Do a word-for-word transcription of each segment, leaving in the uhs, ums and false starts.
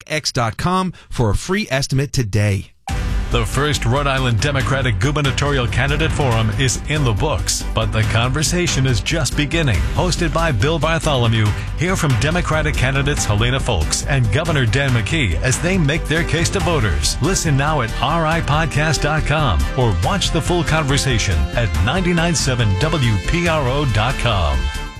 x dot com for a free estimate today. The first Rhode Island Democratic Gubernatorial Candidate Forum is in the books, but the conversation is just beginning. Hosted by Bill Bartholomew, hear from Democratic candidates Helena Foulkes and Governor Dan McKee as they make their case to voters. Listen now at r i podcast dot com or watch the full conversation at nine nine seven W P R O dot com.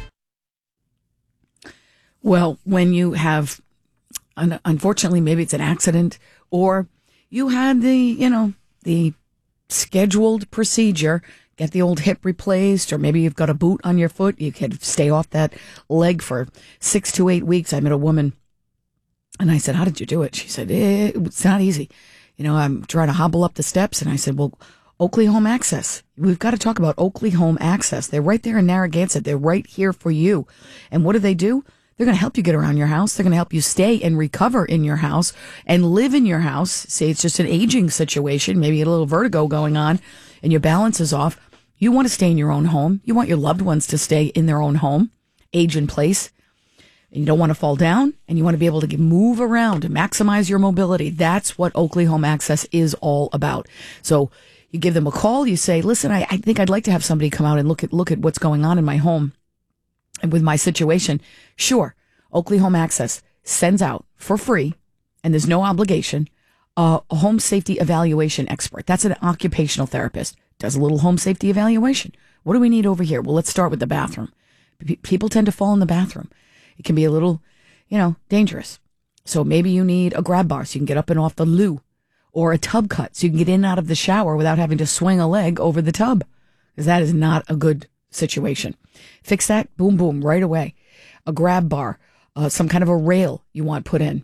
Well, when you have, unfortunately, maybe it's an accident or you had the, you know, the scheduled procedure, get the old hip replaced, or maybe you've got a boot on your foot. You could stay off that leg for six to eight weeks. I met a woman and I said, how did you do it? She said, eh, it's not easy. You know, I'm trying to hobble up the steps. And I said, well, Oakley Home Access. We've got to talk about Oakley Home Access. They're right there in Narragansett. They're right here for you. And what do they do? They're going to help you get around your house. They're going to help you stay and recover in your house and live in your house. Say it's just an aging situation, maybe a little vertigo going on and your balance is off. You want to stay in your own home. You want your loved ones to stay in their own home, age in place. And you don't want to fall down and you want to be able to move around and maximize your mobility. That's what Oakley Home Access is all about. So you give them a call. You say, listen, I, I think I'd like to have somebody come out and look at, look at what's going on in my home. And with my situation, sure, Oakley Home Access sends out for free, and there's no obligation, uh, a home safety evaluation expert. That's an occupational therapist. Does a little home safety evaluation. What do we need over here? Well, let's start with the bathroom. P- people tend to fall in the bathroom. It can be a little, you know, dangerous. So maybe you need a grab bar so you can get up and off the loo, or a tub cut so you can get in and out of the shower without having to swing a leg over the tub, because that is not a good situation. Fix that, boom, boom, right away. A grab bar, uh, some kind of a rail you want put in,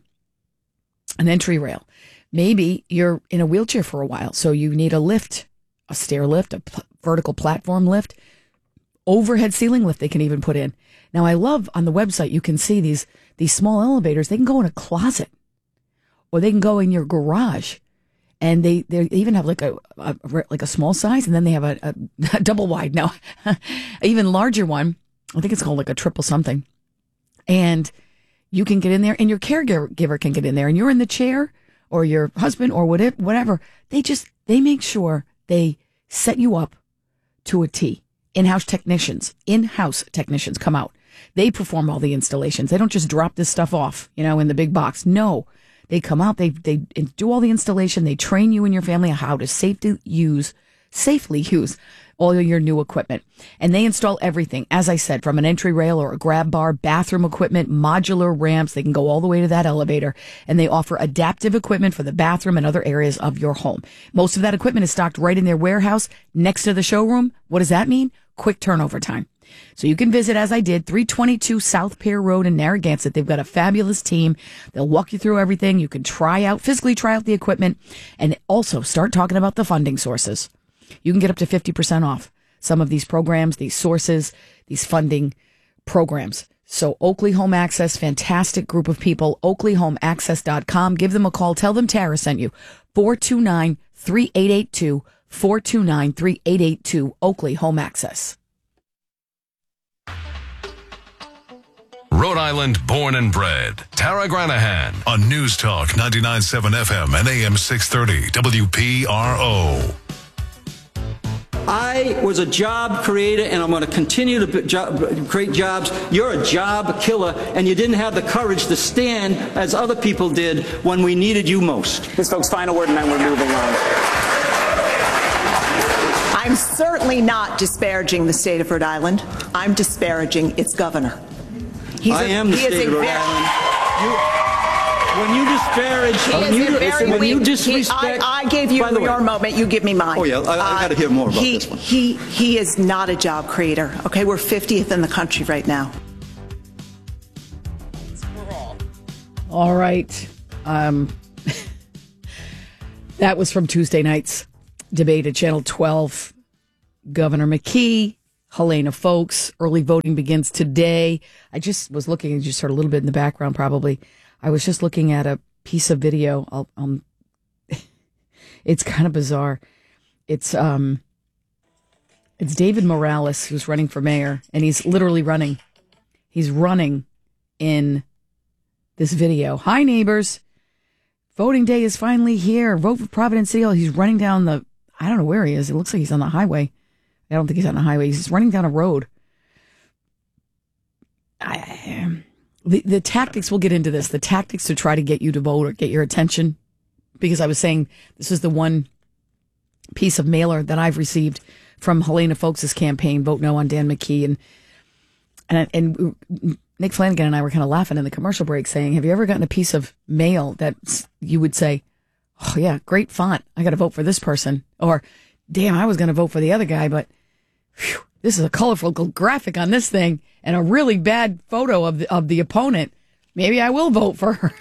an entry rail. Maybe you're in a wheelchair for a while, so you need a lift, a stair lift, a pl- vertical platform lift, overhead ceiling lift they can even put in. Now, I love on the website, you can see these, these small elevators. They can go in a closet or they can go in your garage. And they, they even have like a, a like a small size, and then they have a, a, a double wide now, even larger one. I think it's called like a triple something. And you can get in there, and your caregiver can get in there, and you're in the chair, or your husband, or whatever. Whatever. They just they make sure they set you up to a T. In-house technicians, in-house technicians come out. They perform all the installations. They don't just drop this stuff off, you know, in the big box. No. They come out, they they do all the installation, they train you and your family on how to safely use, safely use all of your new equipment. And they install everything, as I said, from an entry rail or a grab bar, bathroom equipment, modular ramps. They can go all the way to that elevator. And they offer adaptive equipment for the bathroom and other areas of your home. Most of that equipment is stocked right in their warehouse next to the showroom. What does that mean? Quick turnover time. So you can visit, as I did, three twenty-two South Pier Road in Narragansett. They've got a fabulous team. They'll walk you through everything. You can try out, physically try out the equipment, and also start talking about the funding sources. You can get up to fifty percent off some of these programs, these sources, these funding programs. So Oakley Home Access, fantastic group of people, oakley home access dot com. Give them a call. Tell them Tara sent you. four two nine, three eight eight two, four two nine, three eight eight two, Oakley Home Access. Rhode Island born and bred. Tara Granahan on News Talk ninety-nine point seven F M and A M six thirty W P R O. I was a job creator, and I'm going to continue to job, create jobs. You're a job killer, and you didn't have the courage to stand as other people did when we needed you most. Ms. Foulkes, final word, and then we're moving on. I'm certainly not disparaging the state of Rhode Island. I'm disparaging its governor. He's I a, am the state of Rhode Island. You, when you disparage, when you, very when you weak. disrespect, he, I, I gave you your way, moment. You give me mine. Oh yeah, I, I got to hear more about he, this one. He he is not a job creator. Okay, we're fiftieth in the country right now. All right, um, that was from Tuesday night's debate at Channel twelve. Governor McKee, Helena Foulkes. Early voting begins today. I just was looking, and just heard a little bit in the background probably. I was just looking at a piece of video. I'll, um, it's kind of bizarre. It's um, it's David Morales who's running for mayor, and he's literally running. He's running in this video. Hi, neighbors. Voting day is finally here. Vote for Providence City Hall. He's running down the, I don't know where he is. It looks like he's on the highway. I don't think he's on the highway. He's running down a road. I, the, the tactics, we'll get into this, the tactics to try to get you to vote or get your attention, because I was saying this is the one piece of mailer that I've received from Helena Folks' campaign, Vote No on Dan McKee. And, and, and Nick Flanagan and I were kind of laughing in the commercial break saying, have you ever gotten a piece of mail that you would say, oh yeah, great font, I got to vote for this person, or damn, I was going to vote for the other guy, but whew, this is a colorful graphic on this thing and a really bad photo of the, of the opponent. Maybe I will vote for her.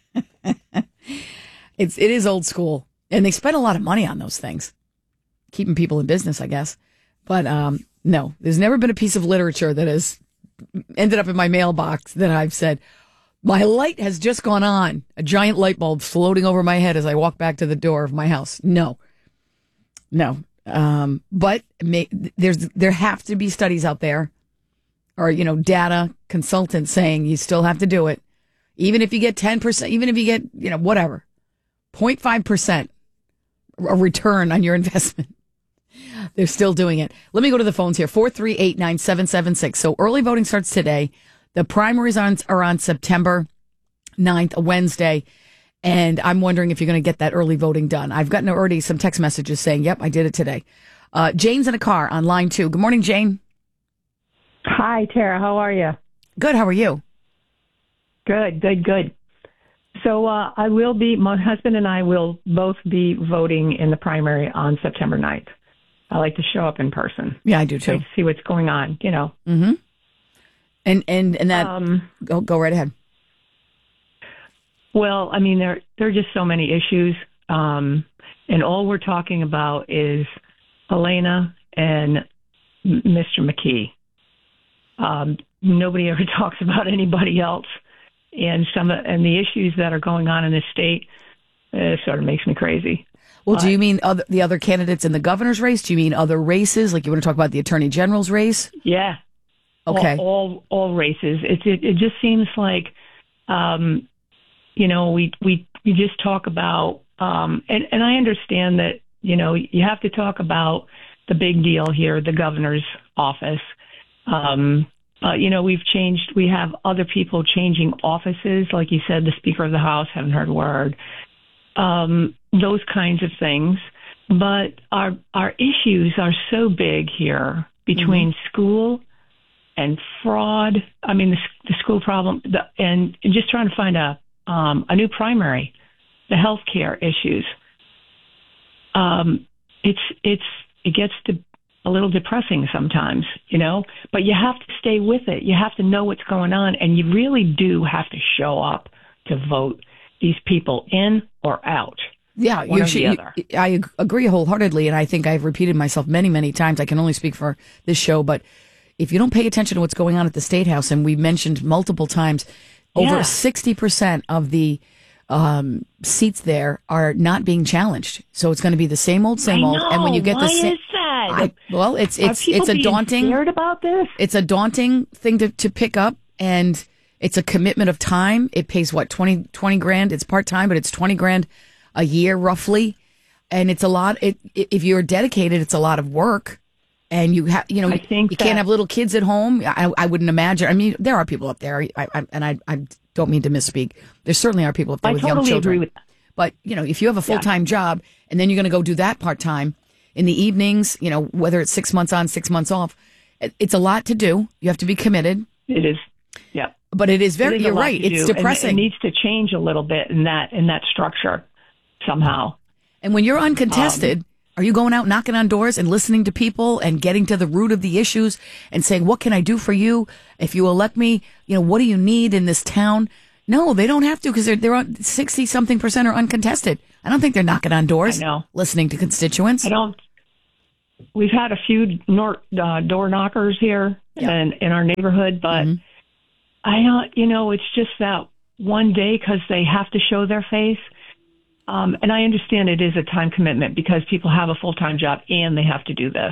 it's, it is old school. And they spend a lot of money on those things, keeping people in business, I guess. But um, no, there's never been a piece of literature that has ended up in my mailbox that I've said, my light has just gone on. A giant light bulb floating over my head as I walk back to the door of my house. No, no. Um, but may, there's there have to be studies out there, or you know, data consultants saying you still have to do it, even if you get ten percent, even if you get you know whatever, zero point five percent a return on your investment. They're still doing it. Let me go to the phones here. four three eight, nine seven seven six. So early voting starts today. The primaries are on, are on September ninth, a Wednesday. And I'm wondering if you're going to get that early voting done. I've gotten already some text messages saying, yep, I did it today. Uh, Jane's in a car on line two. Good morning, Jane. Hi, Tara. How are you? Good. How are you? Good, good, good. So uh, I will be, my husband and I will both be voting in the primary on September ninth. I like to show up in person. Yeah, I do too. Like to see what's going on, you know. Mm-hmm. And and and that um, go go right ahead. Well, I mean, there there are just so many issues, um, and all we're talking about is Helena and Mister McKee. Um, nobody ever talks about anybody else, and some and the issues that are going on in this state uh, sort of makes me crazy. Well, do you mean other, the other candidates in the governor's race? Do you mean other races? Like you want to talk about the attorney general's race? Yeah. Okay. All all, all races. It, it it just seems like, um, you know, we we we just talk about, um, and and I understand that you know you have to talk about the big deal here, the governor's office. Um, uh, you know, we've changed. We have other people changing offices, like you said, the Speaker of the House. Haven't heard a word. Um, those kinds of things. But our our issues are so big here between mm-hmm. school and fraud. I mean, the, the school problem, the, and, and just trying to find a um, a new primary, the healthcare issues. Um, it's it's it gets to a little depressing sometimes, you know. But you have to stay with it. You have to know what's going on, and you really do have to show up to vote these people in or out. Yeah, one you or should. the other. You, I ag- agree wholeheartedly, and I think I've repeated myself many, many times. I can only speak for this show, but if you don't pay attention to what's going on at the State House, and we mentioned multiple times, over Yeah. sixty percent of the um, seats there are not being challenged. So it's going to be the same old, same I old. And when you get Why the same, is that? I, well, it's it's Are people it's a being daunting. scared about this? It's a daunting thing to, to pick up, and it's a commitment of time. It pays what twenty, twenty grand. It's part time, but it's twenty grand a year roughly, and it's a lot. It, if you're dedicated, it's a lot of work, and you have you know I think you that- can't have little kids at home. I, I wouldn't imagine. I mean, there are people up there, I, I, and I, I don't mean to misspeak. There certainly are people up there I with totally young children. agree with that. But you know, if you have a full time job, and then you're going to go do that part time in the evenings, you know, whether it's six months on, six months off, it, it's a lot to do. You have to be committed. It is. Yeah. But it is very. It is a you're lot right. to It's do, and depressing. It needs to change a little bit in that in that structure somehow. And when you're uncontested, um, are you going out knocking on doors and listening to people and getting to the root of the issues and saying, what can I do for you? If you elect me, you know, what do you need in this town? No, they don't have to, because they're, they're on sixty something percent are uncontested. I don't think they're knocking on doors, I know. listening to constituents. I don't. We've had a few nor, uh, door knockers here Yep. in, in our neighborhood, but Mhm. I don't, you know, it's just that one day because they have to show their face. Um, and I understand it is a time commitment because people have a full-time job and they have to do this.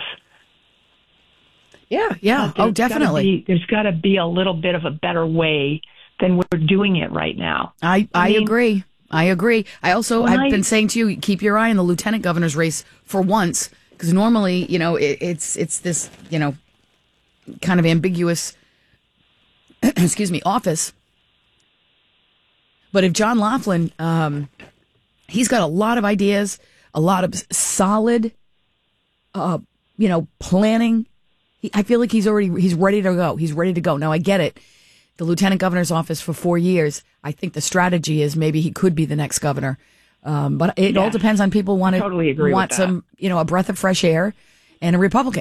Yeah, yeah. But Oh, there's gotta definitely. be- there's got to be a little bit of a better way than we're doing it right now. I, I, I mean, agree. I agree. I also, When I've I- been saying to you, keep your eye on the lieutenant governor's race for once, because normally, you know, it, it's it's this, you know, kind of ambiguous, excuse me, office. But if John Laughlin, um, he's got a lot of ideas, a lot of solid, uh, you know, planning. He, I feel like he's already, he's ready to go. He's ready to go. Now, I get it. The lieutenant governor's office for four years. I think the strategy is maybe he could be the next governor. Um, but it Yes. all depends on people want to Totally agree want with that. some, you know, a breath of fresh air and a Republican.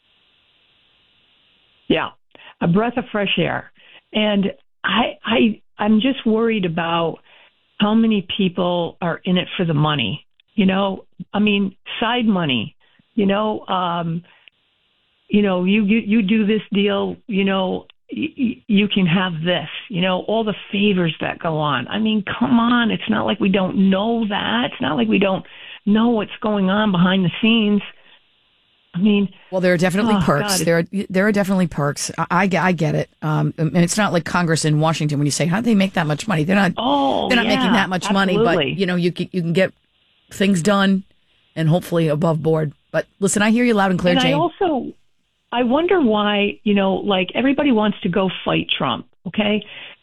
Yeah, a breath of fresh air. And I, I, I'm just worried about how many people are in it for the money. You know, I mean, side money. You know, um, you know, you, you you do this deal. You know, y- you can have this. You know, all the favors that go on. I mean, come on. It's not like we don't know that. It's not like we don't know what's going on behind the scenes. I mean, well, there are definitely oh, perks. God. There are there are definitely perks. I, I, get- I get it. Um, and it's not like Congress in Washington when you say, how do they make that much money? They're not. Oh, they're not yeah, making that much money, absolutely. but you know, you can, you can get things done and hopefully above board. But listen, I hear you loud and clear, and Jane. I also, I wonder why, you know, like everybody wants to go fight Trump, okay?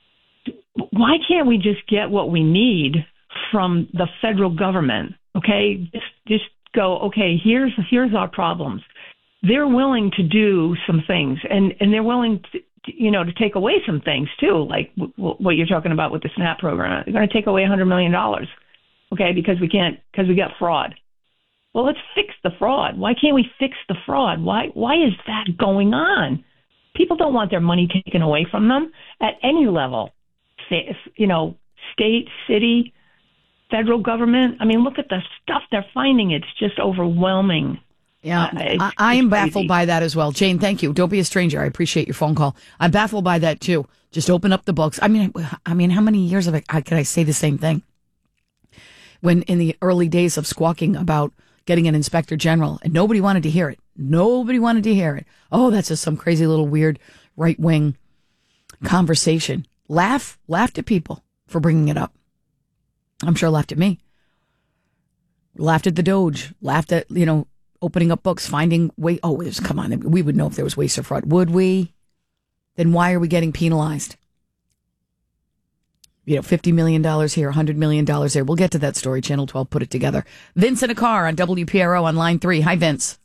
Why can't we just get what we need from the federal government, okay? Just, just go, okay, here's, here's our problems. They're willing to do some things, and, and they're willing to, you know, to take away some things too, like w- w- what you're talking about with the SNAP program. They're going to take away one hundred million dollars, okay, because we can't, because we got fraud. Well, let's fix the fraud. Why can't we fix the fraud? Why why is that going on? People don't want their money taken away from them at any level. Say, you know, state, city, federal government. I mean, look at the stuff they're finding. It's just overwhelming. Yeah, Uh, it's- I, I am it's baffled crazy. by that as well. Jane, thank you. Don't be a stranger. I appreciate your phone call. I'm baffled by that too. Just open up the books. I mean, I mean, how many years of it I, could I say the same thing? When in the early days of squawking about getting an inspector general, and nobody wanted to hear it. Nobody wanted to hear it. Oh, that's just some crazy little weird right wing conversation. Laugh, laughed at people for bringing it up. I'm sure laughed at me. Laughed at the Doge. Laughed at, you know, opening up books, finding way. Oh, it was, come on. We would know if there was waste or fraud. Would we? Then why are we getting penalized? You know, fifty million dollars here, one hundred million dollars there. We'll get to that story. Channel twelve put it together. Vince in a car on W P R O on line three. Hi, Vince.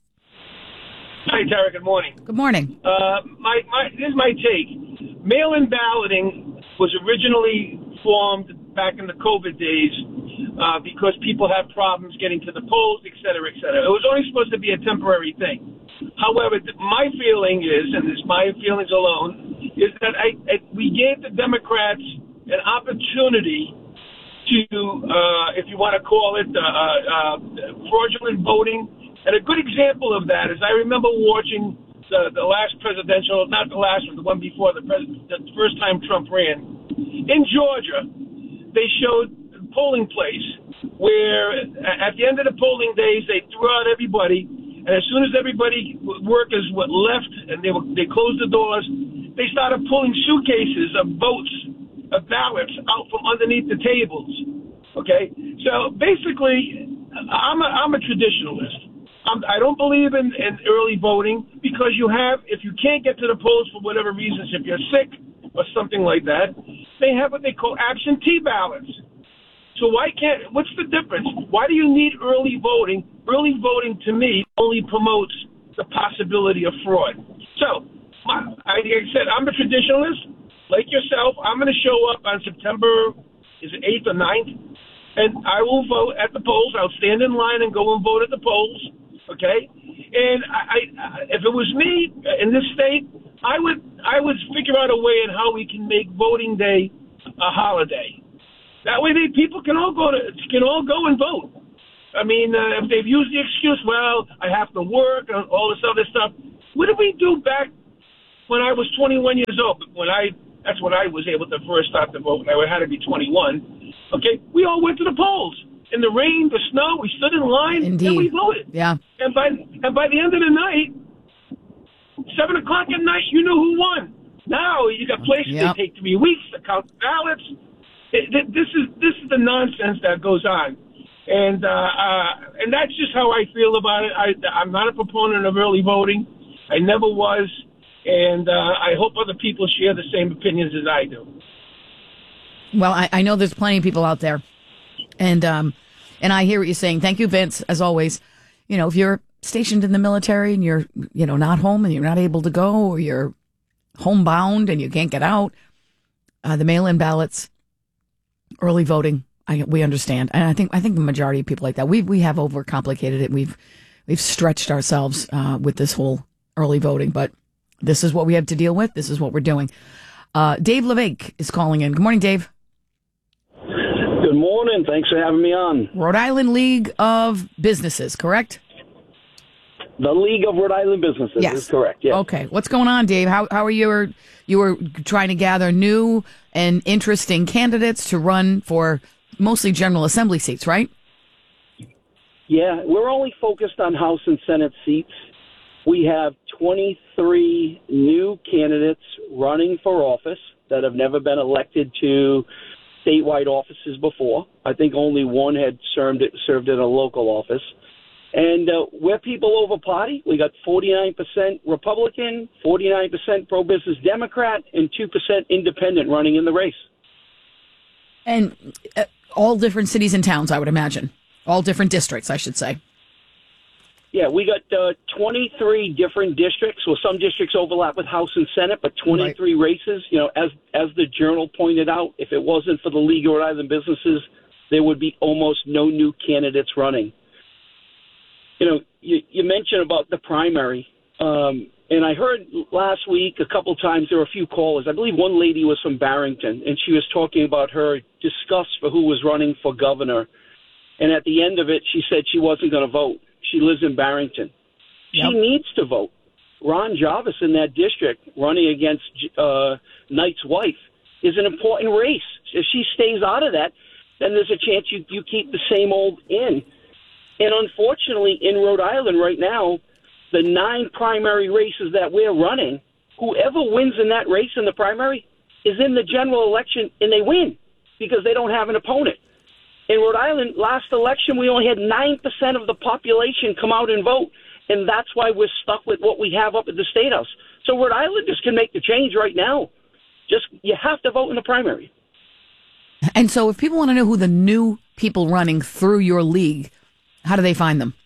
Hi, Tara. Good morning. Good morning. Uh, my, my, this is my take. Mail-in balloting was originally formed back in the COVID days uh, because people had problems getting to the polls, et cetera, et cetera. It was only supposed to be a temporary thing. However, th- my feeling is, and it's my feelings alone, is that I, I, we gave the Democrats an opportunity to, uh, if you want to call it, uh, uh, fraudulent voting. And a good example of that is I remember watching the, the last presidential, not the last one, the one before the, pres- the first time Trump ran. In Georgia, they showed a polling place where at the end of the polling days, they threw out everybody. And as soon as everybody, workers were left and they were, they closed the doors, they started pulling suitcases of votes, of ballots out from underneath the tables. Okay? So basically, I'm a, I'm a traditionalist. I'm, I don't believe in, in early voting because you have, if you can't get to the polls for whatever reasons, if you're sick or something like that, they have what they call absentee ballots. So why can't, what's the difference? Why do you need early voting? Early voting, to me, only promotes the possibility of fraud. So, my, I, like I said, I'm a traditionalist. Like yourself, I'm going to show up on September, is it eighth or ninth? And I will vote at the polls. I'll stand in line and go and vote at the polls, okay? And I, I, if it was me in this state, I would I would figure out a way on how we can make voting day a holiday. That way, they people can all go to can all go and vote. I mean, uh, if they've used the excuse, well, I have to work and all this other stuff. What did we do back when I was twenty-one years old? When I that's when I was able to first start to vote. I had to be twenty-one. Okay, we all went to the polls in the rain, the snow. We stood in line Indeed. and we voted. Yeah. And by and by the end of the night, seven o'clock at night, you knew who won. Now you got places Yep. they take three weeks to count the ballots. It, this is this is the nonsense that goes on, and uh, uh, and that's just how I feel about it. I, I'm not a proponent of early voting. I never was, and uh, I hope other people share the same opinions as I do. Well, I, I know there's plenty of people out there, and um, and I hear what you're saying. Thank you, Vince, as always. You know, if you're stationed in the military and you're, you know, not home and you're not able to go, or you're homebound and you can't get out, uh, the mail-in ballots, early voting, I, we understand, and I think I think the majority of people like that. We we have overcomplicated it. We've we've stretched ourselves uh, with this whole early voting, but this is what we have to deal with. This is what we're doing. Uh, Dave Levake is calling in. Good morning, Dave. Good morning. Thanks for having me on. Rhode Island League of Businesses, correct? The League of Rhode Island Businesses yes. is correct. Yes. Okay. What's going on, Dave? How how are you? You were trying to gather new and interesting candidates to run for mostly General Assembly seats, right? Yeah, we're only focused on House and Senate seats. We have twenty-three new candidates running for office that have never been elected to statewide offices before. I think only one had served served in a local office. And uh, we're people over party. We got forty-nine percent Republican, forty-nine percent pro-business Democrat, and two percent independent running in the race. And uh, all different cities and towns, I would imagine. All different districts, I should say. Yeah, we got uh, twenty-three different districts. Well, some districts overlap with House and Senate, but twenty-three right. races. You know, as as the Journal pointed out, if it wasn't for the League of Rhode Island Businesses, there would be almost no new candidates running. You know, you, you mentioned about the primary, um, and I heard last week a couple times there were a few callers. I believe one lady was from Barrington, and she was talking about her disgust for who was running for governor. And at the end of it, she said she wasn't going to vote. She lives in Barrington. Yep. She needs to vote. Ron Jarvis in that district running against uh, Knight's wife is an important race. If she stays out of that, then there's a chance you, you keep the same old in. And unfortunately, in Rhode Island right now, the nine primary races that we're running, whoever wins in that race in the primary is in the general election, and they win because they don't have an opponent. In Rhode Island, last election, we only had nine percent of the population come out and vote, and that's why we're stuck with what we have up at the State House. So Rhode Islanders can make the change right now. Just, you have to vote in the primary. And so if people want to know who the new people running through your league, how do they find them?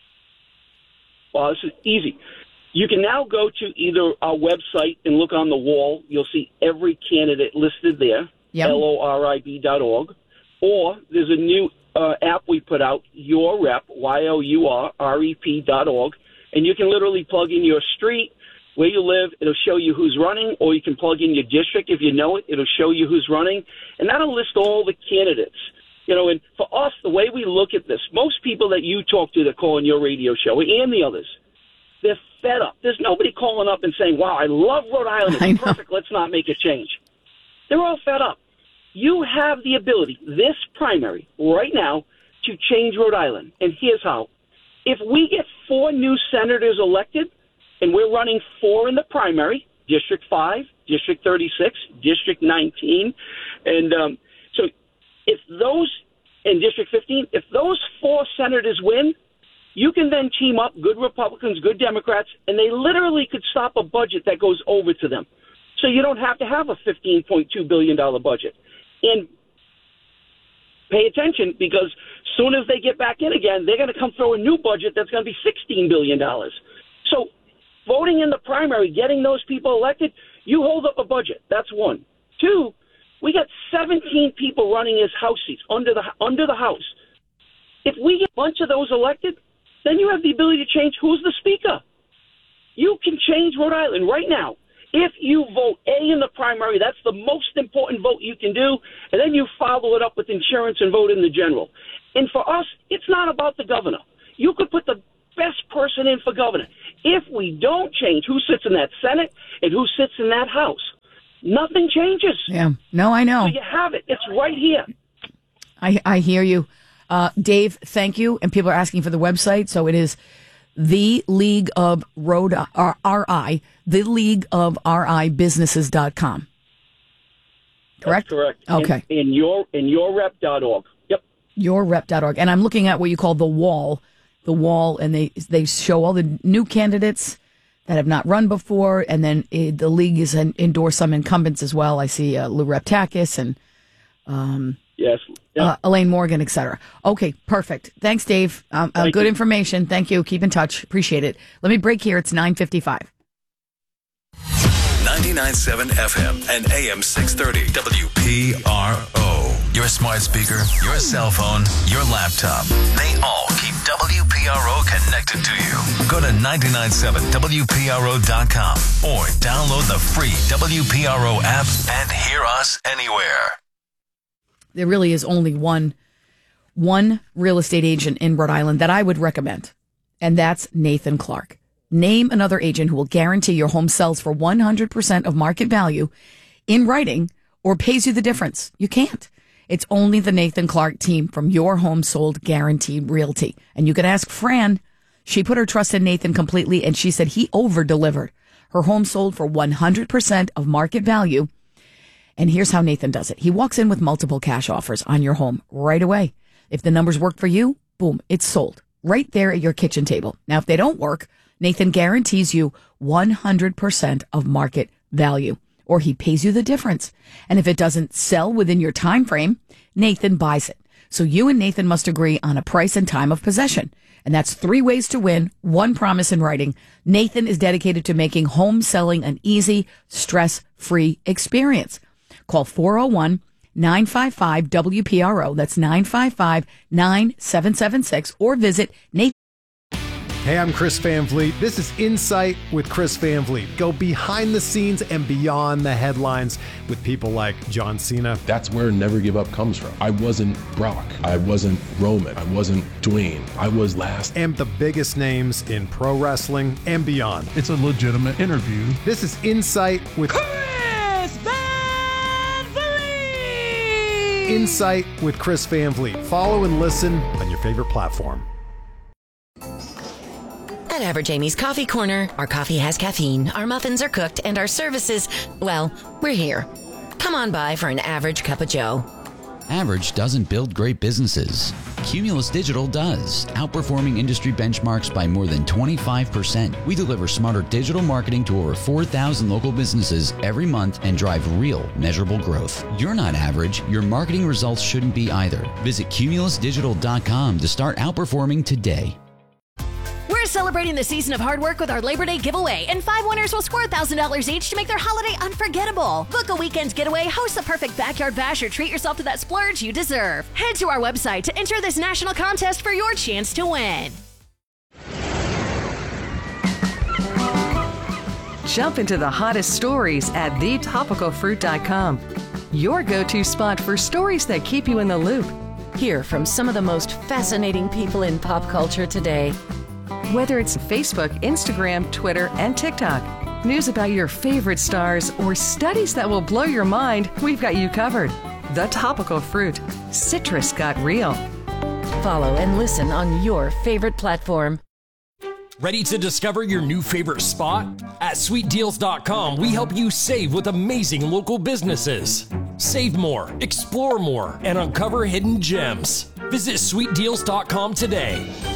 Well, this is easy. You can now go to either our website and look on the wall. You'll see every candidate listed there, yep. L O R I B dot org. Or there's a new uh, app we put out, Your Rep, Y O U R R E P dot org, and you can literally plug in your street, where you live. It'll show you who's running, or you can plug in your district if you know it. It'll show you who's running, and that'll list all the candidates. You know, and for us, the way we look at this, most people that you talk to that call on your radio show, and the others, they're fed up. There's nobody calling up and saying, wow, I love Rhode Island. It's perfect. Let's not make a change. They're all fed up. You have the ability, this primary, right now, to change Rhode Island. And here's how. If we get four new senators elected, and we're running four in the primary, District five, District thirty-six, District nineteen, and um, so if those, in District fifteen, if those four senators win, you can then team up good Republicans, good Democrats, and they literally could stop a budget that goes over to them. So you don't have to have a fifteen point two billion dollars budget. And pay attention, because as soon as they get back in again, they're going to come through a new budget that's going to be sixteen billion dollars. So voting in the primary, getting those people elected, you hold up a budget. That's one. Two, we got seventeen people running as House seats under the under the House. If we get a bunch of those elected, then you have the ability to change who's the Speaker. You can change Rhode Island right now. If you vote A in the primary, that's the most important vote you can do, and then you follow it up with insurance and vote in the general. And for us, it's not about the governor. You could put the best person in for governor. If we don't change who sits in that Senate and who sits in that House, nothing changes. Yeah, no, I know. So you have it. It's right here. I, I hear you. Uh, Dave, thank you. And people are asking for the website, so it is The League of Rhode R I, The League of R I Businesses dot com. correct? That's correct. Okay. In, in your in your rep dot org. Yep. your rep dot org. And I'm looking at what you call the wall, the wall, and they they show all the new candidates that have not run before, and then it, the league has endorsed some incumbents as well. I see uh, Lou Reptakis and um, yes, yeah. uh, Elaine Morgan, et cetera. Okay, perfect. Thanks, Dave. Um, uh, good you. information. Thank you. Keep in touch. Appreciate it. Let me break here. It's nine fifty-five. ninety-nine point seven F M and A M six thirty W P R O. Your smart speaker, your cell phone, your laptop. They all keep W P R O connected to you. Go to nine nine seven W P R O dot com or download the free W P R O app and hear us anywhere. There really is only one, one real estate agent in Rhode Island that I would recommend, and that's Nathan Clark. Name another agent who will guarantee your home sells for one hundred percent of market value in writing or pays you the difference. You can't. It's only the Nathan Clark team from Your Home Sold Guaranteed Realty. And you can ask Fran. She put her trust in Nathan completely, and she said he over-delivered. Her home sold for one hundred percent of market value. And here's how Nathan does it. He walks in with multiple cash offers on your home right away. If the numbers work for you, boom, it's sold right there at your kitchen table. Now, if they don't work, Nathan guarantees you one hundred percent of market value, or he pays you the difference. And if it doesn't sell within your time frame, Nathan buys it. So you and Nathan must agree on a price and time of possession. And that's three ways to win, one promise in writing. Nathan is dedicated to making home selling an easy, stress-free experience. Call four oh one, nine five five, W P R O. That's nine five five, nine seven seven six. Or visit Nathan. Hey, I'm Chris Van Vliet. This is Insight with Chris Van Vliet. Go behind the scenes and beyond the headlines with people like John Cena. That's where Never Give Up comes from. I wasn't Brock. I wasn't Roman. I wasn't Dwayne. I was last. And the biggest names in pro wrestling and beyond. It's a legitimate interview. This is Insight with Chris Van Vliet. Insight with Chris Van Vliet. Follow and listen on your favorite platform. At Average Amy's Coffee Corner, our coffee has caffeine, our muffins are cooked, and our services, well, we're here. Come on by for an average cup of joe. Average doesn't build great businesses. Cumulus Digital does, outperforming industry benchmarks by more than twenty-five percent. We deliver smarter digital marketing to over four thousand local businesses every month and drive real, measurable growth. You're not average. Your marketing results shouldn't be either. Visit cumulus digital dot com to start outperforming today. We're celebrating the season of hard work with our Labor Day giveaway, and five winners will score one thousand dollars each to make their holiday unforgettable. Book a weekend getaway, host the perfect backyard bash, or treat yourself to that splurge you deserve. Head to our website to enter this national contest for your chance to win. Jump into the hottest stories at the topical fruit dot com. Your go-to spot for stories that keep you in the loop. Hear from some of the most fascinating people in pop culture today. Whether it's Facebook, Instagram, Twitter, and TikTok, news about your favorite stars, or studies that will blow your mind, we've got you covered. The Topical Fruit. Citrus got real. Follow and listen on your favorite platform. Ready to discover your new favorite spot? At sweet deals dot com, we help you save with amazing local businesses. Save more, explore more, and uncover hidden gems. Visit sweet deals dot com today.